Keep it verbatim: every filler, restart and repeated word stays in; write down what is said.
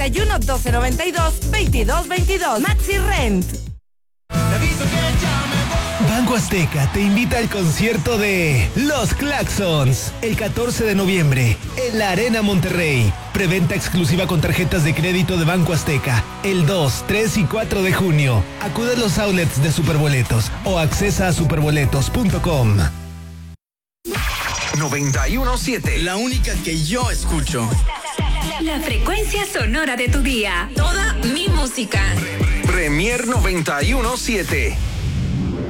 noventa y uno, doce noventa y dos, veintidós veintidós. Maxi Rent. Banco Azteca te invita al concierto de Los Claxons el catorce de noviembre en la Arena Monterrey. Preventa exclusiva con tarjetas de crédito de Banco Azteca el dos, tres y cuatro de junio. Acude a los outlets de Superboletos o accesa a superboletos punto com. noventa y uno siete. La única que yo escucho. La frecuencia sonora de tu día. Toda mi música. Premier noventa y uno siete.